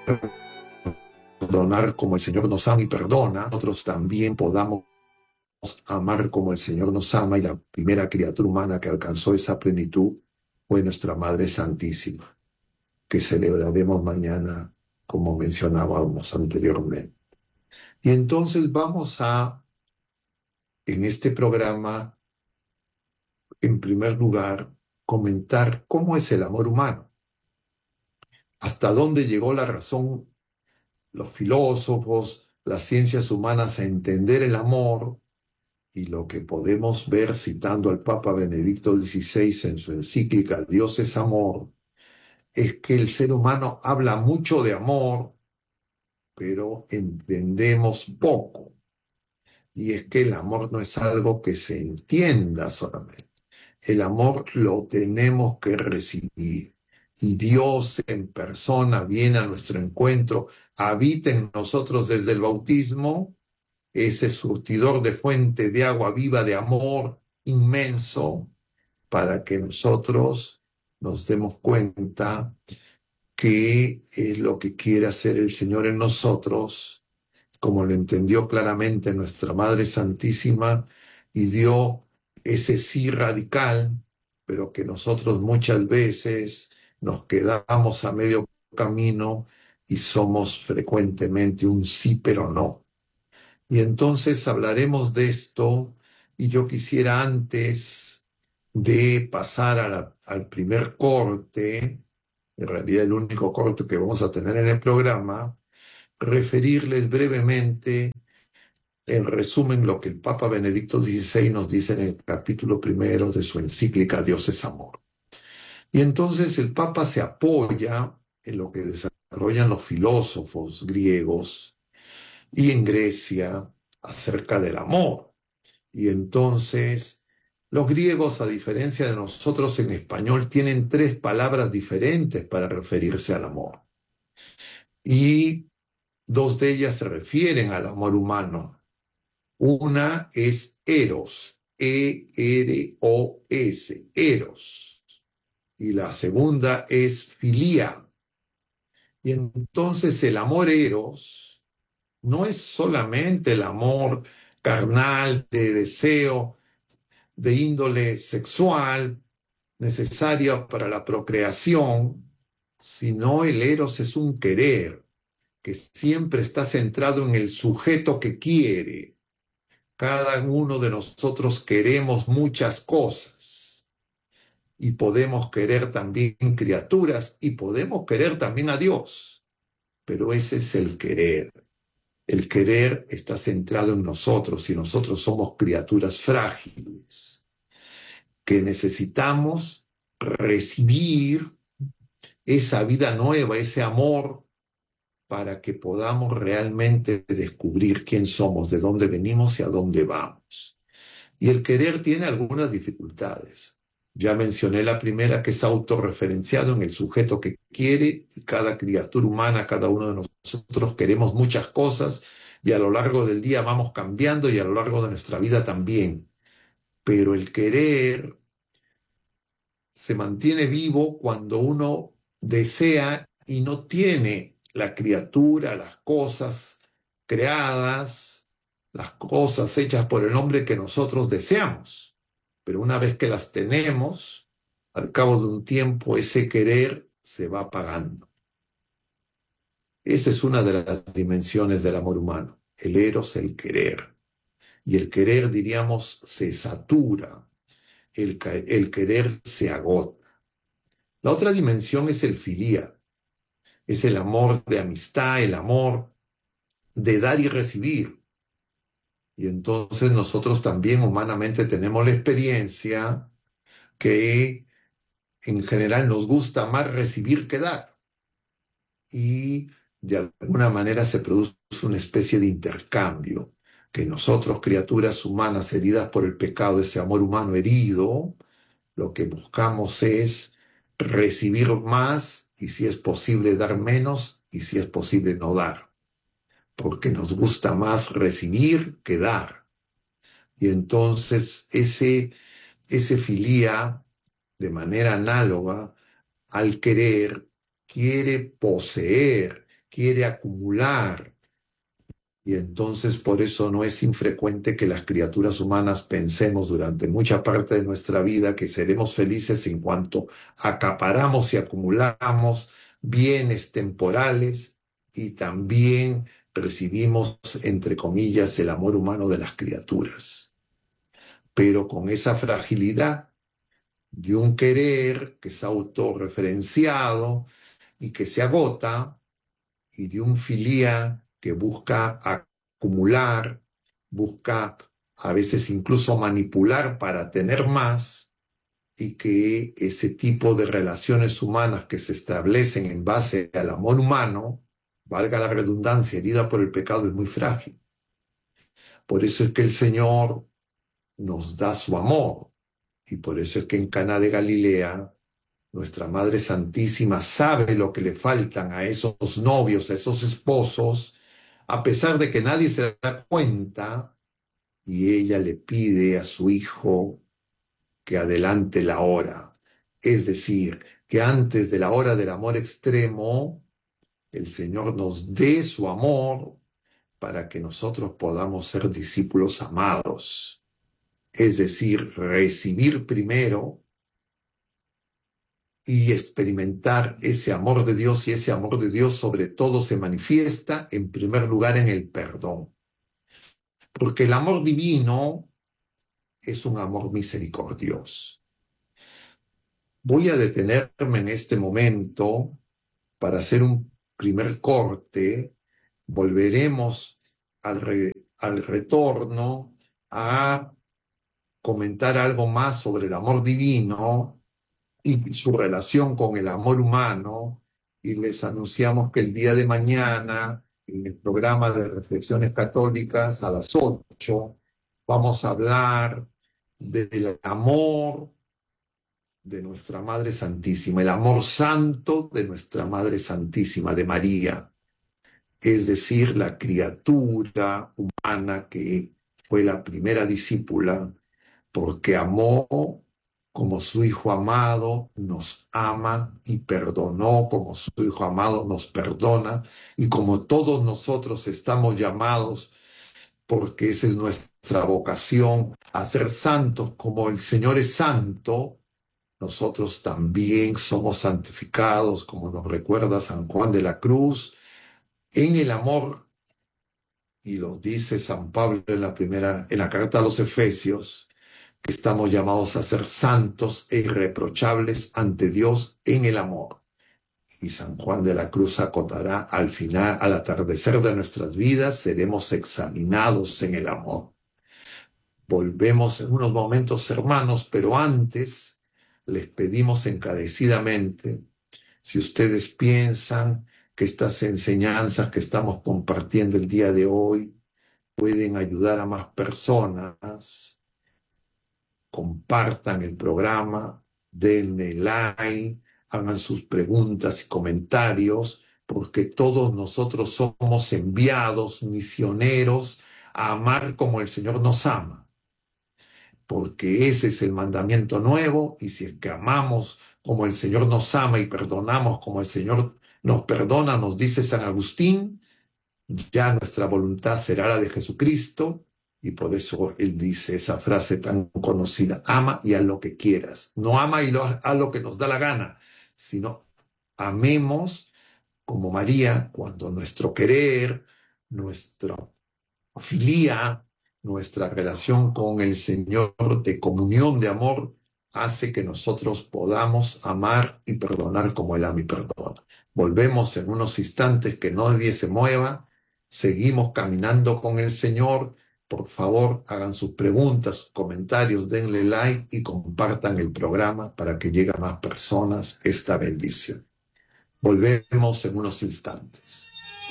perdonar como el Señor nos ama y perdona, nosotros también podamos amar como el Señor nos ama, y la primera criatura humana que alcanzó esa plenitud fue nuestra Madre Santísima, que celebraremos mañana, como mencionábamos anteriormente. Y entonces vamos a, en este programa, en primer lugar, comentar cómo es el amor humano, hasta dónde llegó la razón, los filósofos, las ciencias humanas a entender el amor, y lo que podemos ver citando al Papa Benedicto XVI en su encíclica Dios es amor, es que el ser humano habla mucho de amor, pero entendemos poco. Y es que el amor no es algo que se entienda solamente. El amor lo tenemos que recibir. Y Dios en persona viene a nuestro encuentro, habita en nosotros desde el bautismo, ese surtidor de fuente de agua viva de amor inmenso, para que nosotros nos demos cuenta que es lo que quiere hacer el Señor en nosotros, como lo entendió claramente nuestra Madre Santísima, y dio ese sí radical, pero que nosotros muchas veces nos quedamos a medio camino y somos frecuentemente un sí pero no. Y entonces hablaremos de esto, y yo quisiera, antes de pasar al primer corte, en realidad el único corte que vamos a tener en el programa, referirles brevemente, en resumen, lo que el Papa Benedicto XVI nos dice en el capítulo primero de su encíclica Dios es amor. Y entonces el Papa se apoya en lo que desarrollan los filósofos griegos y en Grecia acerca del amor. Y entonces los griegos, a diferencia de nosotros en español, tienen tres palabras diferentes para referirse al amor. Y dos de ellas se refieren al amor humano. Una es eros, E-R-O-S, eros. Y la segunda es filía. Y entonces el amor eros no es solamente el amor carnal de deseo, de índole sexual, necesario para la procreación, sino el eros es un querer que siempre está centrado en el sujeto que quiere. Cada uno de nosotros queremos muchas cosas, y podemos querer también criaturas y podemos querer también a Dios, pero ese es el querer. El querer está centrado en nosotros, y nosotros somos criaturas frágiles que necesitamos recibir esa vida nueva, ese amor, para que podamos realmente descubrir quién somos, de dónde venimos y a dónde vamos. Y el querer tiene algunas dificultades. Ya mencioné la primera, que es autorreferenciado en el sujeto que quiere, y cada criatura humana, cada uno de nosotros queremos muchas cosas, y a lo largo del día vamos cambiando, y a lo largo de nuestra vida también. Pero el querer se mantiene vivo cuando uno desea y no tiene la criatura, las cosas creadas, las cosas hechas por el hombre que nosotros deseamos. Pero una vez que las tenemos, al cabo de un tiempo ese querer se va apagando. Esa es una de las dimensiones del amor humano, el eros, el querer. Y el querer, diríamos, se satura, el querer se agota. La otra dimensión es el filía, es el amor de amistad, el amor de dar y recibir. Y entonces nosotros también humanamente tenemos la experiencia que en general nos gusta más recibir que dar. Y de alguna manera se produce una especie de intercambio, que nosotros, criaturas humanas heridas por el pecado, ese amor humano herido, lo que buscamos es recibir más, y si es posible dar menos, y si es posible no dar, porque nos gusta más recibir que dar. Y entonces ese filía, de manera análoga al querer, quiere poseer, quiere acumular. Y entonces por eso no es infrecuente que las criaturas humanas pensemos durante mucha parte de nuestra vida que seremos felices en cuanto acaparamos y acumulamos bienes temporales y también recibimos, entre comillas, el amor humano de las criaturas. Pero con esa fragilidad de un querer que es autorreferenciado y que se agota, y de un filía que busca acumular, busca a veces incluso manipular para tener más, y que ese tipo de relaciones humanas que se establecen en base al amor humano, valga la redundancia, herida por el pecado, es muy frágil. Por eso es que el Señor nos da su amor, y por eso es que en Caná de Galilea nuestra Madre Santísima sabe lo que le faltan a esos novios, a esos esposos, a pesar de que nadie se da cuenta, y ella le pide a su hijo que adelante la hora. Es decir, que antes de la hora del amor extremo, el Señor nos dé su amor para que nosotros podamos ser discípulos amados. Es decir, recibir primero y experimentar ese amor de Dios, y ese amor de Dios sobre todo se manifiesta en primer lugar en el perdón, porque el amor divino es un amor misericordioso. Voy a detenerme en este momento para hacer un primer corte. Volveremos al retorno a comentar algo más sobre el amor divino y su relación con el amor humano, y les anunciamos que el día de mañana, en el programa de Reflexiones Católicas a las 8, vamos a hablar del amor de nuestra Madre Santísima, el amor santo de nuestra Madre Santísima, de María, es decir, la criatura humana que fue la primera discípula, porque amó como su Hijo amado nos ama, y perdonó como su Hijo amado nos perdona, y como todos nosotros estamos llamados, porque esa es nuestra vocación, a ser santos como el Señor es santo, nosotros también somos santificados, como nos recuerda San Juan de la Cruz, en el amor, y lo dice San Pablo en la carta a los Efesios, que estamos llamados a ser santos e irreprochables ante Dios en el amor. Y San Juan de la Cruz acotará: al final, al atardecer de nuestras vidas, seremos examinados en el amor. Volvemos en unos momentos, hermanos, pero antes les pedimos encarecidamente, si ustedes piensan que estas enseñanzas que estamos compartiendo el día de hoy pueden ayudar a más personas, compartan el programa, denle like, hagan sus preguntas y comentarios, porque todos nosotros somos enviados, misioneros, a amar como el Señor nos ama, porque ese es el mandamiento nuevo, y si es que amamos como el Señor nos ama y perdonamos como el Señor nos perdona, nos dice San Agustín, ya nuestra voluntad será la de Jesucristo. Y por eso él dice esa frase tan conocida: ama y haz lo que quieras. No ama y haz lo que nos da la gana, sino amemos como María, cuando nuestro querer, nuestra filía, nuestra relación con el Señor de comunión, de amor, hace que nosotros podamos amar y perdonar como Él ama y perdona. Volvemos en unos instantes, que nadie se mueva. Seguimos caminando con el Señor. Por favor, hagan sus preguntas, sus comentarios, denle like y compartan el programa para que llegue a más personas esta bendición. Volvemos en unos instantes.